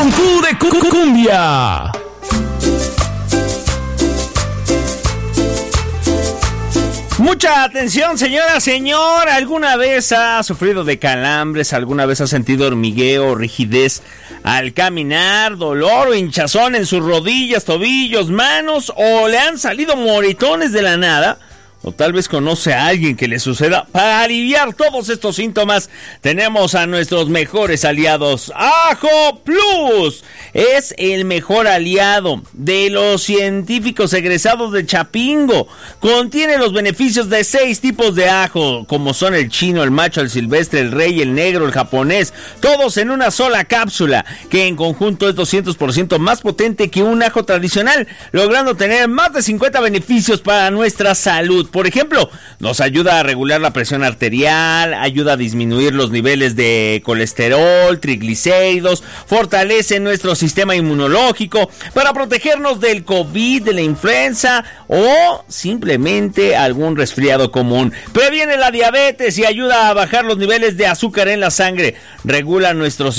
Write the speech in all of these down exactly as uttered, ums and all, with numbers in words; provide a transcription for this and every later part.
Cucú de cu- cumbia. Mucha atención, señora, señor. ¿Alguna vez ha sufrido de calambres? ¿Alguna vez ha sentido hormigueo, rigidez al caminar, dolor o hinchazón en sus rodillas, tobillos, manos? ¿O le han salido moretones de la nada? O tal vez conoce a alguien que le suceda. Para aliviar todos estos síntomas, tenemos a nuestros mejores aliados. Ajo Plus es el mejor aliado de los científicos egresados de Chapingo. Contiene los beneficios de seis tipos de ajo, como son el chino, el macho, el silvestre, el rey, el negro, el japonés, todos en una sola cápsula, que en conjunto es doscientos por ciento más potente que un ajo tradicional, logrando tener más de cincuenta beneficios para nuestra salud. Por ejemplo, nos ayuda a regular la presión arterial, ayuda a disminuir los niveles de colesterol, triglicéridos, fortalece nuestro sistema inmunológico para protegernos del COVID, de la influenza o simplemente algún resfriado común. Previene la diabetes y ayuda a bajar los niveles de azúcar en la sangre. Regula nuestro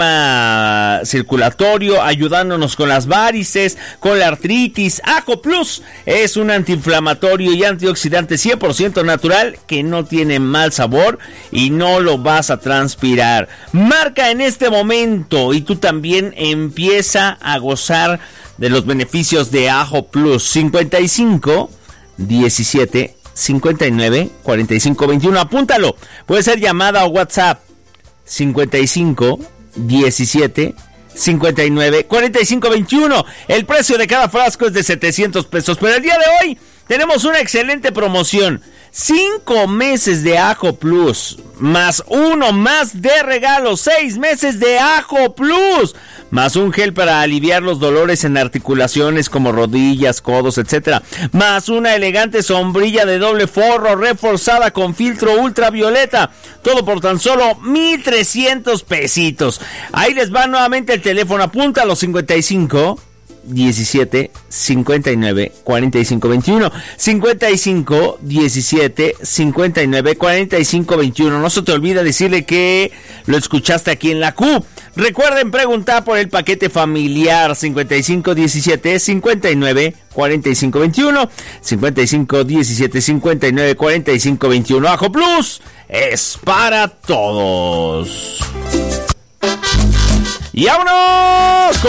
sistema circulatorio, ayudándonos con las varices, con la artritis. Ajo Plus es un antiinflamatorio y antioxidante cien por ciento natural que no tiene mal sabor y no lo vas a transpirar. Marca en este momento y tú también empieza a gozar de los beneficios de Ajo Plus. cincuenta y cinco, diecisiete, cincuenta y nueve, cuarenta y cinco, veintiuno. Apúntalo. Puede ser llamada o WhatsApp. cincuenta y cinco, diecisiete, cincuenta y nueve, cuarenta y cinco, veintiuno. El precio de cada frasco es de setecientos pesos, pero el día de hoy tenemos una excelente promoción. Cinco meses de Ajo Plus, más uno más de regalo. Seis meses de Ajo Plus, más un gel para aliviar los dolores en articulaciones como rodillas, codos, etcétera. Más una elegante sombrilla de doble forro reforzada con filtro ultravioleta. Todo por tan solo mil trescientos pesitos. Ahí les va nuevamente el teléfono. Apunta a los cincuenta y cinco, diecisiete, cincuenta y nueve, cuarenta y cinco, veintiuno. cincuenta y cinco, diecisiete, cincuenta y nueve, cuarenta y cinco, veintiuno. No se te olvide decirle que lo escuchaste aquí en la Q. Recuerden preguntar por el paquete familiar. Cincuenta y cinco, diecisiete, cincuenta y nueve, cuarenta y cinco, veintiuno. Cincuenta y cinco, diecisiete, cincuenta y nueve, cuarenta y cinco, veintiuno. Ajo Plus es para todos. Y vámonos con